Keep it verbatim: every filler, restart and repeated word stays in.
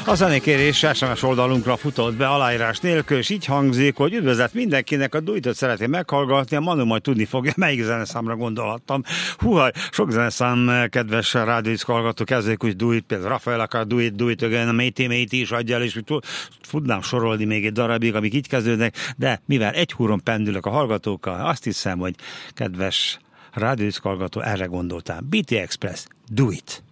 A zenékérés es em es oldalunkra futott be aláírás nélkül, és így hangzik, hogy üdvözlet mindenkinek, a Duitot szeretné meghallgatni, a Manu majd tudni fogja, melyik zeneszámra gondolhattam. Húha, sok zeneszám, kedves rádióick hallgató, kezdődik úgy Duit, például Rafael akar Duit, Duit again, a Méti Méti is adja el, és tudnám sorolni még egy darabig, amik így kezdődnek, de mivel egy húron pendülök a hallgatókkal, azt hiszem, hogy kedves rádióick hallgató, erre gondoltál. bé té Express, Do It!